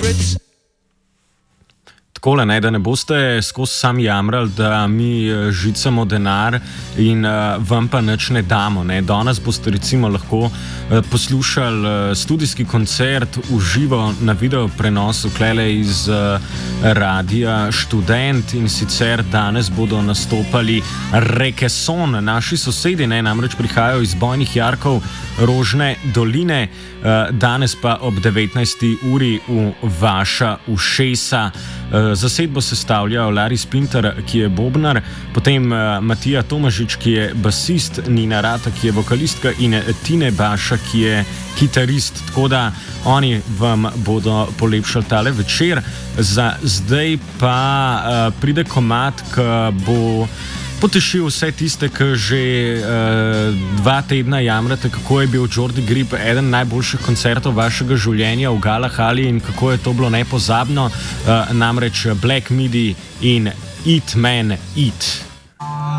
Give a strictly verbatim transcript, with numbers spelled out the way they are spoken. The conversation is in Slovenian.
secrets. Takole, ne, da ne boste skozi sam jamrali, da mi žicamo denar in uh, vam pa nič ne damo. Ne. Danes boste recimo lahko uh, poslušali uh, studijski koncert v živo na video prenosu klele iz uh, Radia Študent, in sicer danes bodo nastopali Rekeson, naši sosedi, ne, namreč prihajajo iz Bojnih Jarkov, Rožne doline, uh, danes pa ob devetnajsti uri v vaša ušesa. Uh, Zasedbo sestavljajo Larry Spinter, ki je bobnar, potem uh, Matija Tomažič, ki je basist, Nina Rata, ki je vokalistka, in Tine Baša, ki je kitarist. Tako da oni vam bodo polepšali tale večer. Za zdaj pa uh, pride komad, ki bo potešil vse tiste, ki že uh, dva tedna jamrate, kako je bil Jordi Grip eden najboljših koncertov vašega življenja v Galahali in kako je to bilo nepozabno. Uh, namreč Black Midi in Eat Man Eat.